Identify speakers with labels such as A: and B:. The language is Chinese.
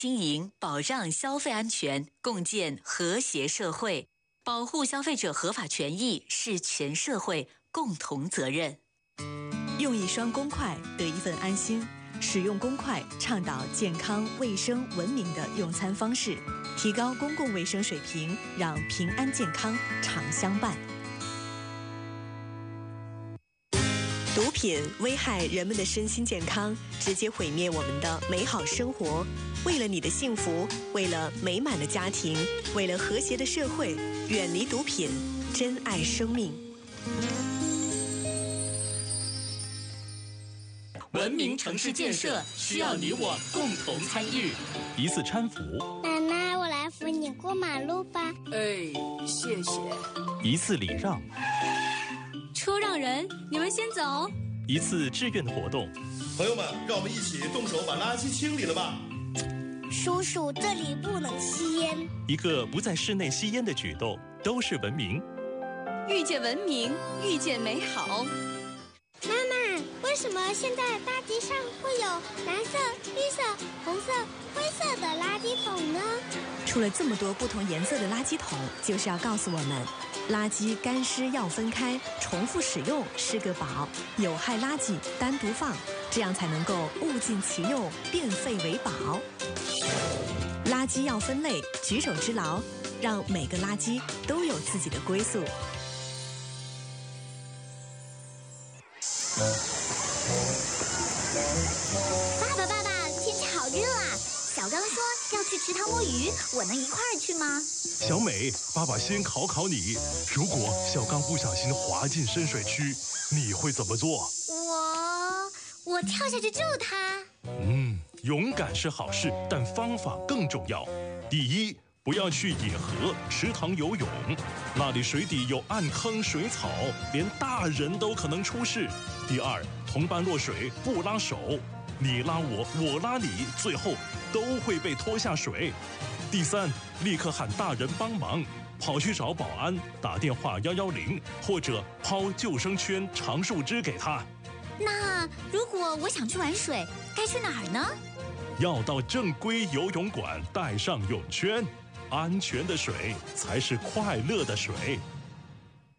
A: 经营，保障消费安全，共建和谐社会。保护消费者合法权益是全社会共同责任。
B: 用一双公筷得一份安心，使用公筷倡导健康、卫生、文明的用餐方式，提高公共卫生水平，让平安健康常相伴。毒品危害人们的身心健康，直接毁灭我们的美好生活。为了你的幸福，为了美满的家庭，为了和谐的社会，远离毒品，珍爱生命。
C: 文明城市建设需要你我共同参与。
D: 一次搀扶，
E: 妈妈，我来扶你过马路吧。
C: 哎，谢谢。
D: 一次礼让，
F: 车让人，你们先走。
D: 一次志愿的活动，
G: 朋友们，让我们一起动手把垃圾清理了吧。
E: 叔叔，这里不能吸烟。
D: 一个不在室内吸烟的举动，都是文明。
F: 遇见文明，遇见美好。
E: 妈妈，为什么现在大街上会有蓝色、绿色、红色、灰色的垃圾桶呢？
B: 出了这么多不同颜色的垃圾桶，就是要告诉我们，垃圾干湿要分开，重复使用是个宝，有害垃圾单独放，这样才能够物尽其用，变废为宝。垃圾要分类，举手之劳，让每个垃圾都有自己的归宿。
H: 爸爸，天气好热啊！小刚说要去池塘摸鱼，我能一块儿去吗？
I: 小美，爸爸先考考你，如果小刚不小心滑进深水区，你会怎么做？
H: 我跳下去救他。
I: 勇敢是好事，但方法更重要。第一，不要去野河、池塘游泳，那里水底有暗坑、水草，连大人都可能出事。第二，同伴落水不拉手，你拉我，我拉你，最后都会被拖下水。第三，立刻喊大人帮忙，跑去找保安，打电话110，或者抛救生圈、长树枝给他。
H: 那如果我想去玩水，该去哪儿呢？
I: 要到正规游泳馆，带上泳圈。安全的水才是快乐的水。